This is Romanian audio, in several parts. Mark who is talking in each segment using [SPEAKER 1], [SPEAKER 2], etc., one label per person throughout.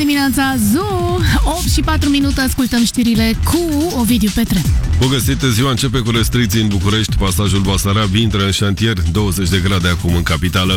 [SPEAKER 1] dimineața, Zoo! 8 și 4 minute, ascultăm știrile cu Ovidiu Petre.
[SPEAKER 2] Bun găsit, ziua începe cu restricții în București. Pasajul Basarab intră în șantier, 20 de grade acum în capitală.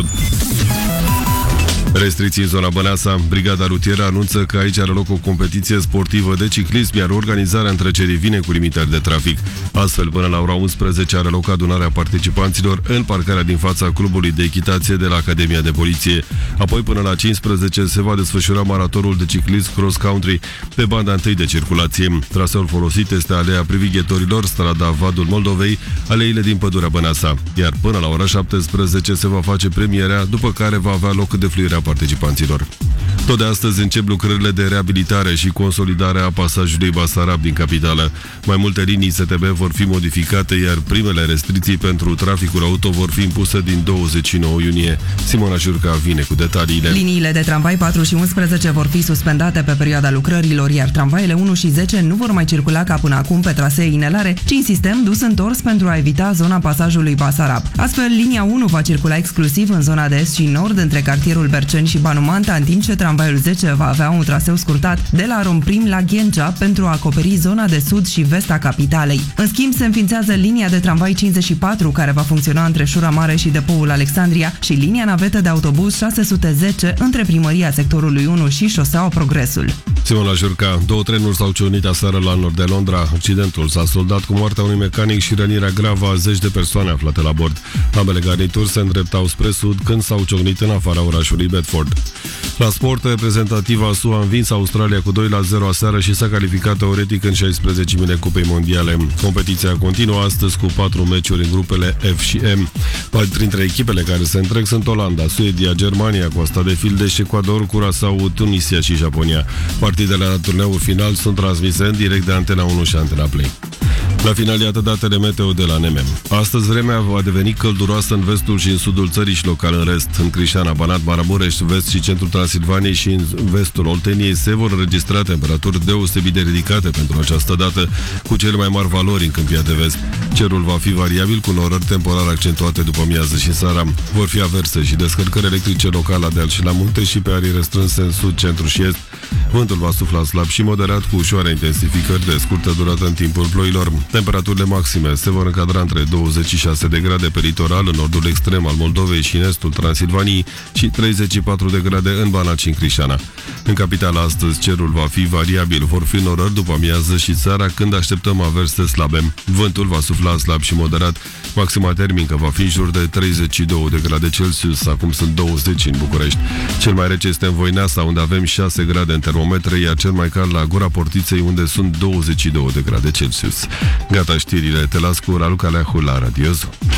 [SPEAKER 2] Restricții în zona Băneasa. Brigada rutieră anunță că aici are loc o competiție sportivă de ciclism, iar organizarea întrecerii vine cu limitări de trafic. Astfel, până la ora 11 are loc adunarea participanților în parcarea din fața clubului de echitație de la Academia de Poliție. Apoi, până la 15 se va desfășura maratonul de ciclism cross-country pe banda întâi de circulație. Traseul folosit este aleea Privighetorilor, strada Vadul Moldovei, aleile din Pădurea Băneasa. Iar până la ora 17 se va face premierea, după care va avea loc defluirea participanților. Tot de astăzi încep lucrările de reabilitare și consolidare a pasajului Basarab din capitală. Mai multe linii STB vor fi modificate, iar primele restricții pentru traficul auto vor fi impuse din 29 iunie. Simona Jurca vine cu detaliile.
[SPEAKER 3] Liniile de tramvai 4 și 11 vor fi suspendate pe perioada lucrărilor, iar tramvaiele 1 și 10 nu vor mai circula ca până acum pe trasee inelare, ci în sistem dus-întors pentru a evita zona pasajului Basarab. Astfel, linia 1 va circula exclusiv în zona de est și nord, între cartierul Berceni și Banu Manta, în timp ce tramvaiul 10 va avea un traseu scurtat de la Romprim la Ghencea pentru a acoperi zona de sud și vest a capitalei. În schimb, se înființează linia de tramvai 54, care va funcționa între Șura Mare și depoul Alexandria, și linia navetă de autobuz 610 între primăria sectorului 1 și șoseaua Progresul.
[SPEAKER 2] Simona Jurca. 2 trenuri s-au ciocnit aseară la nord de Londra. Accidentul s-a soldat cu moartea unui mecanic și rănirea gravă a 10 de persoane aflate la bord. Ambele garnituri se îndreptau spre sud când s-au ciocnit în afara orașului Bedford. La sport, reprezentativa SUA a învins Australia cu 2-0 aseară și s-a calificat teoretic în 16-mile Cupei Mondiale. Competiția continuă astăzi cu 4 meciuri în grupele F și M. Printre echipele care se întrec sunt Olanda, Suedia, Germania, Costa de Fildeș, Ecuador, Curaçao, Tunisia și Japonia. Partidele la turneul final sunt transmise în direct de Antena 1 și Antena Play. La final, iată datele meteo de la NMM. Astăzi vremea va deveni călduroasă în vestul și în sudul țării și local în rest. În Crișana, Banat, Maramureș, vest și centrul Transilvaniei și în vestul Olteniei se vor înregistra temperaturi deosebit de ridicate pentru această dată, cu cele mai mari valori în Câmpia de Vest. Cerul va fi variabil, cu norări temporar accentuate după miază și seara. Vor fi averse și descărcări electrice locale la deal și la munte și pe arii restrânse în sud, centru și est. Vântul va sufla slab și moderat, cu ușoare intensificări de scurtă durată în timpul ploilor. Temperaturile maxime se vor încadra între 26 de grade pe litoral, în nordul extrem al Moldovei și în estul Transilvaniei, și 34 de grade în Banat și în Crișana. În capitală astăzi cerul va fi variabil, vor fi norări după amiază și seara, când așteptăm averse slabe. Vântul va sufla slab și moderat. Maxima termică va fi în jur de 32 de grade Celsius, acum sunt 20 în București. Cel mai rece este în Voineasa, unde avem 6 grade în termometre, iar cel mai cald la Gura Portiței, unde sunt 22 de grade Celsius. Gata știrile, te las cu Raluca Leahu la Radio Zoo.